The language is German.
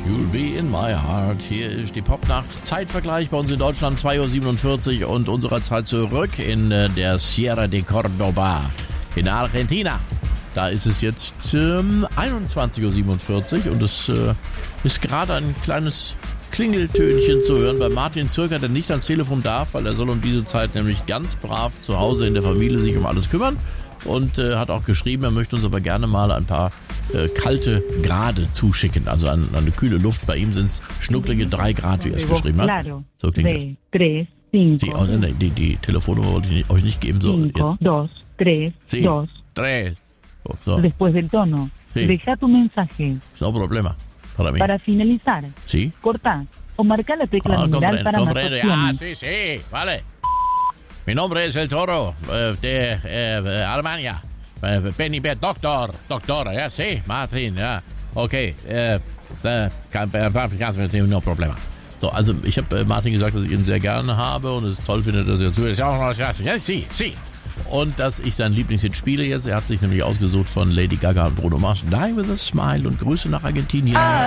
You'll be in my heart. Hier ist die Popnacht. Zeitvergleich bei uns in Deutschland 2:47 Uhr und unserer Zeit zurück in der Sierra de Córdoba in Argentina. Da ist es jetzt 21:47 Uhr und es ist gerade ein kleines Klingeltönchen zu hören bei Martin Zürcher, der nicht ans Telefon darf, weil er soll um diese Zeit nämlich ganz brav zu Hause in der Familie sich um alles kümmern und hat auch geschrieben, er möchte uns aber gerne mal ein paar kalte Grade zuschicken, also eine kühle Luft. Bei ihm sind es schnucklige 3 Grad, wie er es geschrieben hat. So klingt das. Die Telefonnummer wollte ich euch nicht geben. So, jetzt. 2, 3, 2. 3. So. Después del tono. Sí. Deja tu mensaje. No problema. Para mí. Para finalizar. Sí. Corta. O marca la tecla numeral para más comprende. opciones. Sí, vale. Mi nombre es El Toro de Alemania. Benibet, Doktor, ja, sí, Martin, ja. Okay, no problema. So, also ich habe Martin gesagt, dass ich ihn sehr gerne habe und es toll finde, dass er zuhört. Ja, sí. Und dass ich sein Lieblingshit spiele jetzt. Er hat sich nämlich ausgesucht von Lady Gaga und Bruno Mars. Die with a Smile und Grüße nach Argentinien.